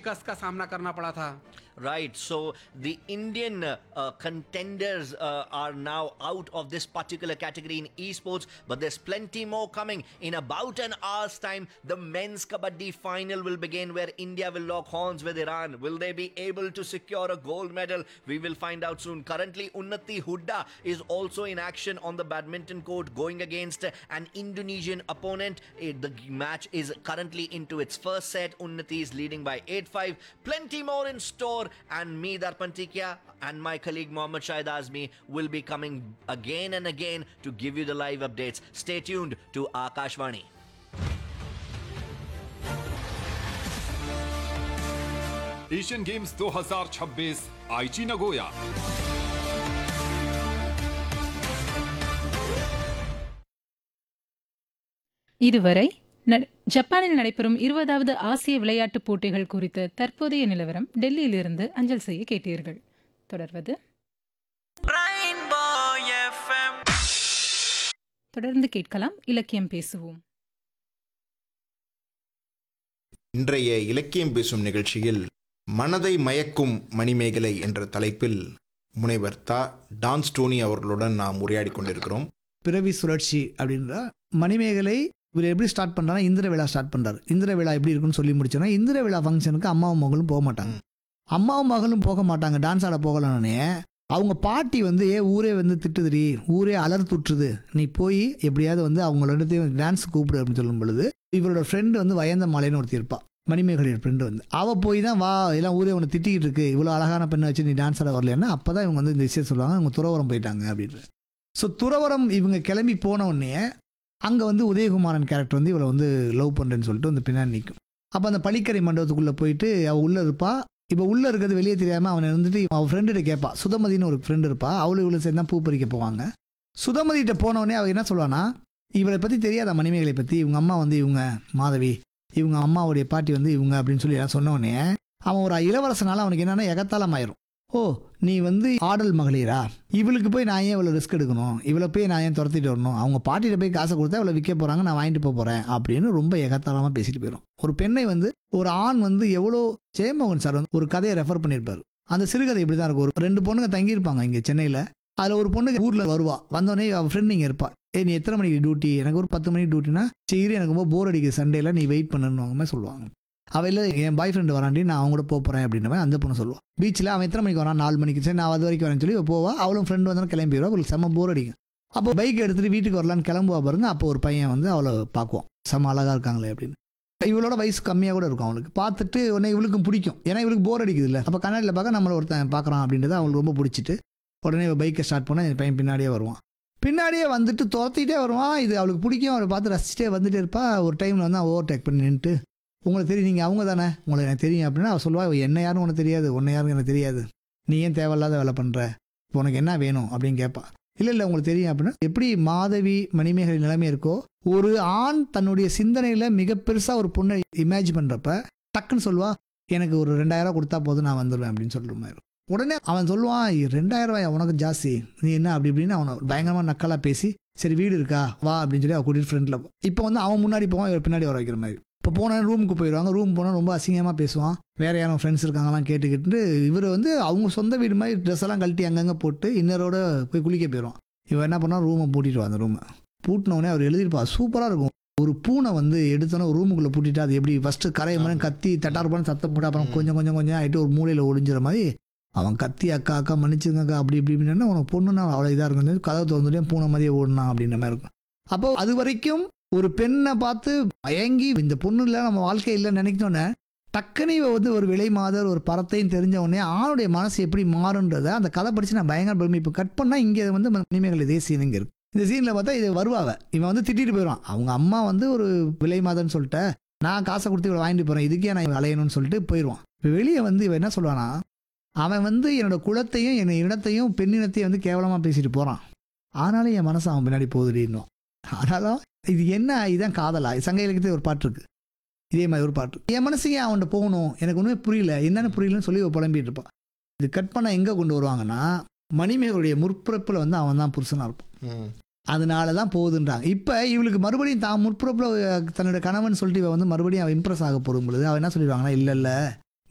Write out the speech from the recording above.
शिकस्त का सामना करना पड़ा था. Right, so the Indian contenders are now out of this particular category in esports, but there's plenty more coming. In about an hour's time, the men's Kabaddi final will begin where India will lock horns with Iran. Will they be able to secure a gold medal? We will find out soon. Currently, Unnati Hooda is also in action on the badminton court going against an Indonesian opponent. The match is currently into its first set. Unnati is leading by 8-5. Plenty more in store. And me, Darpan Tikia, and my colleague Mohammad Shahid Azmi will be coming again and again to give you the live updates. Stay tuned to Akashvani. Asian games 2026 आईची Nagoya. இதுவரை ஜப்பானில் நடைபெறும் 20வது ஆசிய விளையாட்டுப் போட்டிகள் குறித்த தற்போதைய நிலவரம் டெல்லியிலிருந்து அஞ்சல் செய்ய கேட்டீர்கள். தொடர்வது தொடர்ந்து கேட்கலாம் இலக்கியம் பேசுவோம். இன்றைய இலக்கியம் பேசும் நிகழ்ச்சியில் மனதை மயக்கும் மணிமேகலை என்ற தலைப்பில் முனைவர் டான் ஸ்டோனி அவர்களுடன் நாம் உரையாடி கொண்டிருக்கிறோம். பிறவி சுழற்சி அப்படின்ற மணிமேகலை இவர் எப்படி ஸ்டார்ட் பண்ணுறாங்கன்னா இந்திர விழா ஸ்டார்ட் பண்ணுறாரு. இந்திர விழா எப்படி இருக்குன்னு சொல்லி முடிச்சோன்னா இந்திர விழா ஃபங்க்ஷனுக்கு அம்மாவும் மகளும் போக மாட்டாங்க. அம்மாவும் மகளும் போக மாட்டாங்க டான்ஸ் ஆட போகலன்னே அவங்க பாட்டி வந்து ஊரே வந்து திட்டுதுரி, ஊரே அலர்த்துட்டுருது, நீ போய் எப்படியாவது வந்து அவங்களோட டான்ஸ் கூப்பிடு அப்படின்னு சொல்லும் பொழுது இவரோட ஃப்ரெண்டு வந்து வயந்த மாலைன்னு ஒருத்தி இருப்பா, மணிமேகலையோட ஃப்ரெண்டு வந்து அவள் போய் தான் வா எல்லாம் ஊரே உன்னை திட்டிகிட்டு இருக்கு, இவ்வளோ அழகான பெண்ணை வச்சு நீ டான்ஸ் ஆட வரலன்னா அப்போ தான் இவங்க வந்து இந்த விஷயம் சொல்லுவாங்க இவங்க துறவரம் போயிட்டாங்க அப்படின்னு. ஸோ துறவரம் இவங்க கிளம்பி போன உடனே அங்கே வந்து உதயகுமாரன் கேரக்டர் வந்து இவளை வந்து லவ் பண்ணுறேன்னு சொல்லிட்டு வந்து பின்னாடி நிற்கும். அப்போ அந்த பழிக்கரை மண்டபத்துக்குள்ளே போயிட்டு அவள் உள்ளே இருப்பா. இப்போ உள்ளே இருக்கிறது வெளியே தெரியாமல் அவனை இருந்துட்டு அவள் ஃப்ரெண்டுகிட்ட கேட்பா. சுதமதினு ஒரு ஃப்ரெண்டு இருப்பா, அவளும் இவ்வளோ சேர்ந்து தான் பூ பறிக்க போவாங்க. சுதமதிகிட்ட போனவொடனே அவள் என்ன சொல்லுவானா, இவளை பற்றி தெரியாத மணிமேகலை பற்றி, இவங்க அம்மா வந்து இவங்க மாதவி, இவங்க அம்மாவுடைய பாட்டி வந்து இவங்க அப்படின்னு சொல்லி எல்லாம் சொன்னோடனே அவன் ஒரு இளவரசனால அவனுக்கு என்னென்னா எகத்தாலம் ஆயிரும். ஓ நீ வந்து ஆடல் மகளிரா, இவளுக்கு போய் நான் ஏன் இவ்வளோ ரிஸ்க் எடுக்கணும், இவளை போய் நான் ஏன் துரத்திட்டு வரணும், அவங்க பாட்டிகிட்ட போய் காசை கொடுத்தா இவ்வளோ விற்க போகிறாங்க, நான் வாங்கிட்டு போகிறேன் அப்படின்னு ரொம்ப எகத்தாளமாக பேசிட்டு போயிடும். ஒரு பெண்ணை வந்து ஒரு ஆண் வந்து எவ்வளோ ஜெயமோகன் சார் வந்து ஒரு கதையை ரெஃபர் பண்ணியிருப்பார். அந்த சிறுகதை இப்படி தான் இருக்கும். ஒரு 2 பொண்ணுங்க தங்கியிருப்பாங்க இங்கே சென்னையில். அதில் ஒரு பொண்ணு ஊரில் வருவா, வந்தோடனே அவள் ஃப்ரெண்ட் இங்கே இருப்பா. நீ எத்தனை மணிக்கு டியூட்டி, எனக்கு ஒரு 10 மணிக்கு டியூட்டினா சரி எனக்கு ரொம்ப போர் அடிக்குது சண்டேல, நீ வெயிட் பண்ணணுவாங்க சொல்லுவாங்க. அவள் இல்லை என் பாய் ஃப்ரெண்டு வராண்டி நான் அவங்க கூட போகிறேன் அப்படின்ற மாதிரி அந்த பொண்ணு சொல்லுவாள். பீச்சில் அவன் எத்தனை மணிக்கு வரான், 4 மணிக்கு, சரி நான் அது வரைக்கும் வரேன்னு சொல்லி போவா. அவளும் ஃப்ரெண்டு வந்தாலும் கிளம்பிடுவா. அவளுக்கு செம்ம போர் அடிக்கும். அப்போ பைக் எடுத்துகிட்டு வீட்டுக்கு வரலான்னு கிளம்புவா பாருங்க. அப்போ ஒரு பையன் வந்து அவளை பார்க்குவான், செம்ம அழகாக இருக்காங்களே அப்படின்னு. இவளோட வயசு கம்மியாக கூட இருக்கும். அவளுக்கு பார்த்துட்டு உடனே இவளுக்கும் பிடிக்கும், ஏன்னா இவளுக்கு போர் அடிக்குது இல்லை. அப்போ கண்ணாடியில் பார்க்க நம்மளை ஒருத்தன் பார்க்குறான் அப்படின்றது அவளுக்கு ரொம்ப பிடிச்சிட்டு உடனே பைக்கை ஸ்டார்ட் பண்ணால் என் பையன் பின்னாடியே வருவான். பின்னாடியே வந்துட்டு துரத்திட்டே வருவான். இது அவளுக்கு பிடிக்கும். அவளை பார்த்து ரசிச்சிட்டே வந்துட்டு இருப்பா. ஒரு டைமில் வந்து அவன் ஓவர்டேக் பண்ணி நின்றுட்டு, உங்களுக்கு தெரியும் நீங்கள் அவங்க தானே, உங்களுக்கு எனக்கு தெரியும் அப்படின்னா அவள் சொல்லுவா, என்ன யாரும் உனக்கு தெரியாது, உன்னை யாரும் எனக்கு தெரியாது, நீ ஏன் தேவையில்லாத வேலை பண்ணுற, இப்போ உனக்கு என்ன வேணும் அப்படின்னு கேட்பா. இல்லை உங்களுக்கு தெரியும் அப்படின்னா எப்படி மாதவி மணிமேகலை நிலைமை இருக்கோ, ஒரு ஆண் தன்னுடைய சிந்தனையில் மிக பெருசாக ஒரு பொண்ணை இமேஜின் பண்ணுறப்ப டக்குன்னு சொல்லுவா, எனக்கு ஒரு 2000 கொடுத்தா போதும் நான் வந்துடுவேன் அப்படின்னு சொல்கிற மாதிரி. உடனே அவன் சொல்லுவான், 2000 உனக்கு ஜாஸ்தி, நீ என்ன அப்படி இப்படின்னு அவனை பயங்கரமாக நக்கலாக பேசி, சரி வீடு இருக்கா வா அப்படின்னு சொல்லி அவள் கூட்டிட்டு ஃப்ரெண்டில். இப்போ வந்து அவன் முன்னாடி போவான், இவர் பின்னாடி வர வைக்கிற மாதிரி. இப்போ போனால் ரூமுக்கு போயிடுவாங்க. ரூம் போனால் ரொம்ப அசிங்கமாக பேசுவான், வேறு யாரும் ஃப்ரெண்ட்ஸ் இருக்காங்கலாம் கேட்டுக்கிட்டு இவர் வந்து அவங்க சொந்த வீடு மாதிரி ட்ரெஸ் எல்லாம் கழட்டி அங்கங்கே போட்டு இன்னரோட போய் குளிக்க போயிடுவான். இவன் என்ன பண்ணால் ரூமை பூட்டிட்டு அந்த ரூமை பூட்டினோடனே அவர் எழுதியிருப்பா, சூப்பராக இருக்கும். ஒரு பூனை வந்து எடுத்தோன்னே ஒரு ரூமுக்குள்ளே பூட்டிட்டு அது எப்படி ஃபஸ்ட்டு கரையை மாதிரி கத்தி தட்டார்பான்னு சத்தம் போட்டு அப்புறம் கொஞ்சம் ஆகிட்டு ஒரு மூலையில் ஒளிஞ்சிற மாதிரி அவன் கத்தி அக்கா அக்கா மன்னிச்சுங்கக்கா அப்படி இப்படின்னா உனக்கு பொண்ணுன்னா அவ்வளோ இதாக இருக்கும், கதவை திறந்துட்டே பூனை மாதிரியே ஓடணும் அப்படின்ற மாதிரி இருக்கும். அப்போ அது வரைக்கும் ஒரு பெண்ணை பார்த்து மயங்கி இந்த பொண்ணு இல்லை நம்ம வாழ்க்கை இல்லைன்னு நினைக்கணுன்னே டக்குனு வந்து ஒரு விலை மாதர் ஒரு பரத்தையும் தெரிஞ்ச உடனே ஆணுடைய மனசு எப்படி மாறுன்றதை அந்த கதை படித்து நான் பயங்கர பிரமி. இப்போ கட் பண்ணால் இங்கே வந்து மணிமேகலை இதே சீன் இங்கே இருக்குது. இந்த சீனில் பார்த்தா இது வருவாங்க, இவன் வந்து திட்டிட்டு போயிடுவான். அவங்க அம்மா வந்து ஒரு விலை மாதர்னு சொல்லிட்டு நான் காசை கொடுத்து இவளை வாங்கிட்டு போகிறேன், இதுக்கே நான் அலையணும்னு சொல்லிட்டு போயிடுவான். இப்போ வெளியே வந்து இவன் என்ன சொல்லுவானா, அவன் வந்து என்னோட குலத்தையும் என்னோட இனத்தையும் பெண்ணினத்தையும் வந்து கேவலமாக பேசிட்டு போகிறான், ஆனாலும் என் மனசு அவன் பின்னாடி போகுதுன்னு. ஆனாலும் இது என்ன, இதுதான் காதலா? சங்க இலக்கியத்தில் ஒரு பாட்டு இருக்குது, இதே மாதிரி ஒரு பாட்டு, என் மனசுக்கு அவன்கிட்ட போகணும், எனக்கு ஒன்றுமே புரியல, என்னென்னு புரியலன்னு சொல்லி புலம்பிட்டு இருப்பான். இது கட் பண்ண எங்கே கொண்டு வருவாங்கன்னா மணிமேகலுடைய முற்பிறப்பில் வந்து அவன் தான் புருஷனாக இருப்பான், அதனால தான் போகுதுன்றாங்க. இப்போ இவளுக்கு மறுபடியும் தான் முற்பிறப்பில் தன்னோட கணவன் சொல்லிட்டு இவன் வந்து மறுபடியும் அவன் இம்ப்ரெஸ் ஆக போகும் பொழுது அவன் என்ன சொல்லிடுவாங்கன்னா, இல்லை